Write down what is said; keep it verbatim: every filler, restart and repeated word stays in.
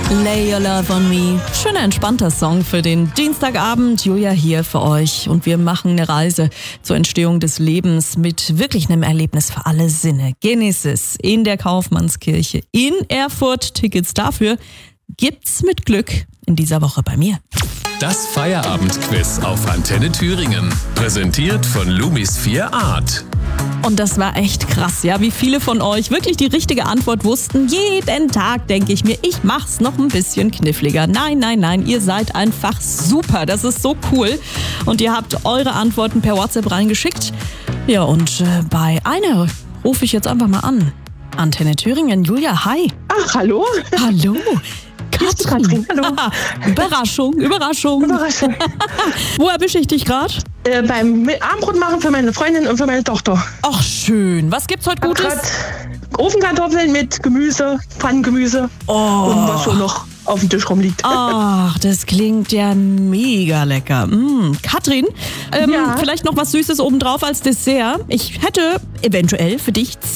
Lay Your Love on Me. Schöner, entspannter Song für den Dienstagabend. Julia hier für euch und wir machen eine Reise zur Entstehung des Lebens mit wirklich einem Erlebnis für alle Sinne. Genesis in der Kaufmannskirche in Erfurt. Tickets dafür gibt's mit Glück in dieser Woche bei mir. Das Feierabendquiz auf Antenne Thüringen. Präsentiert von Lumis vier Art. Und das war echt krass, ja, wie viele von euch wirklich die richtige Antwort wussten. Jeden Tag denke ich mir, ich mach's noch ein bisschen kniffliger. Nein, nein, nein, ihr seid einfach super. Das ist so cool. Und ihr habt eure Antworten per WhatsApp reingeschickt. Ja, und äh, bei einer rufe ich jetzt einfach mal an. Antenne Thüringen, Julia, hi. Ach, hallo. Hallo. Katrin, hallo. Überraschung, Überraschung. Überraschung. Wo erwische ich dich gerade? Äh, beim Abendbrot machen für meine Freundin und für meine Tochter. Ach, schön. Was gibt's heute Hab Gutes? grad Ofenkartoffeln mit Gemüse, Pfannengemüse Oh. und was so noch auf dem Tisch rumliegt. Ach, das klingt ja mega lecker. Mm. Katrin, ähm, Ja? vielleicht noch was Süßes obendrauf als Dessert. Ich hätte eventuell für dich